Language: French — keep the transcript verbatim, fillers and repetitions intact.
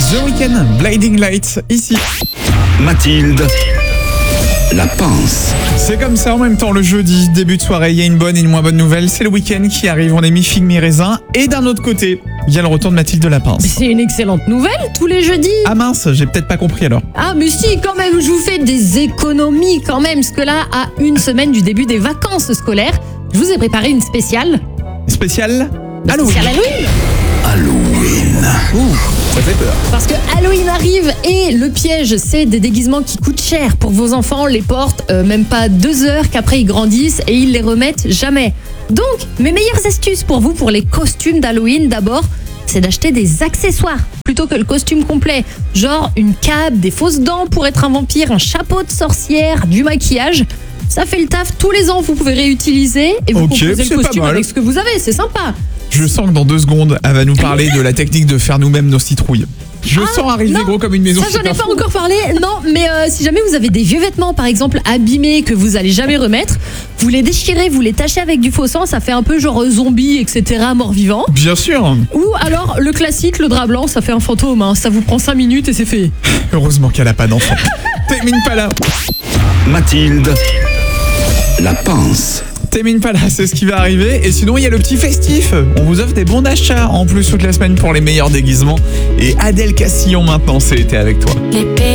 The Weeknd, Blinding Lights, ici. Mathilde, la pince. C'est comme ça en même temps le jeudi, début de soirée, il y a une bonne et une moins bonne nouvelle, c'est le week-end qui arrive, on est mi-figue, mi-raisin, et d'un autre côté, il y a le retour de Mathilde la pince. C'est une excellente nouvelle tous les jeudis. Ah mince, j'ai peut-être pas compris alors. Ah mais si, quand même, je vous fais des économies quand même, parce que là, à une semaine du début des vacances scolaires, je vous ai préparé une spéciale. Spécial Une Halloween. spéciale Halloween. Halloween. Ouh, ça fait peur. Parce que Halloween arrive et le piège, c'est des déguisements qui coûtent cher pour que vos enfants les portent euh, même pas deux heures, qu'après ils grandissent et ils les remettent jamais. Donc, mes meilleures astuces pour vous pour les costumes d'Halloween, d'abord, c'est d'acheter des accessoires plutôt que le costume complet. Genre une cape, des fausses dents pour être un vampire, un chapeau de sorcière, du maquillage. Ça fait le taf tous les ans, vous pouvez réutiliser et vous Ok, composez c'est le pas costume mal. avec ce que vous avez, c'est sympa. Je sens que dans deux secondes, elle va nous parler de la technique de faire nous-mêmes nos citrouilles. Je Ah, sons arriver non, gros comme une maison. Ça, j'en ai super pas fou. encore parlé. Non, mais euh, si jamais vous avez des vieux vêtements, par exemple, abîmés, que vous allez jamais remettre, vous les déchirez, vous les tachez avec du faux sang, ça fait un peu genre zombie, et cetera, mort-vivant. Bien sûr. Ou alors, le classique, le drap blanc, ça fait un fantôme. Hein. Ça vous prend cinq minutes et c'est fait. Heureusement qu'elle a pas d'enfant. Termine pas là. Mathilde, la pince. Termine pas là, c'est ce qui va arriver. Et sinon, il y a le petit festif. On vous offre des bons d'achat en plus toute la semaine pour les meilleurs déguisements. Et Adèle Castillon maintenant, c'est été avec toi. L'épée